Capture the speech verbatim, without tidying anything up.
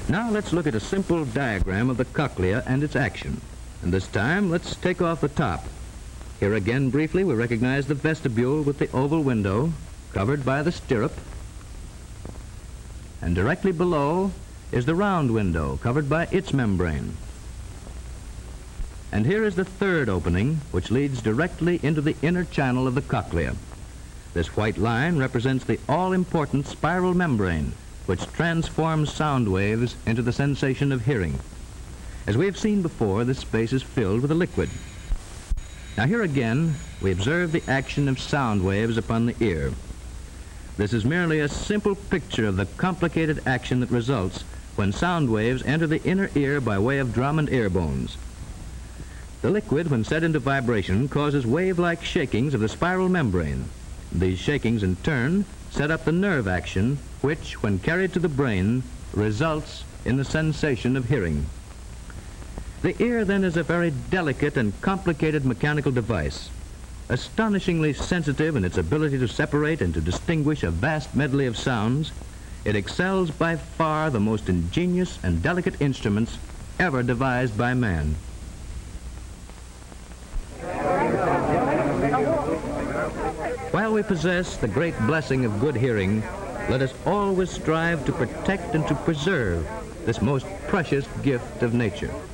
Now let's look at a simple diagram of the cochlea and its action. And this time, let's take off the top. Here again, briefly, we recognize the vestibule with the oval window covered by the stirrup. And directly below is the round window covered by its membrane. And here is the third opening, which leads directly into the inner channel of the cochlea. This white line represents the all-important spiral membrane, which transforms sound waves into the sensation of hearing. As we have seen before, this space is filled with a liquid. Now here again, we observe the action of sound waves upon the ear. This is merely a simple picture of the complicated action that results when sound waves enter the inner ear by way of drum and ear bones. The liquid, when set into vibration, causes wave-like shakings of the spiral membrane. These shakings, in turn, set up the nerve action, which, when carried to the brain, results in the sensation of hearing. The ear, then, is a very delicate and complicated mechanical device, astonishingly sensitive in its ability to separate and to distinguish a vast medley of sounds. It excels by far the most ingenious and delicate instruments ever devised by man. While we possess the great blessing of good hearing, let us always strive to protect and to preserve this most precious gift of nature.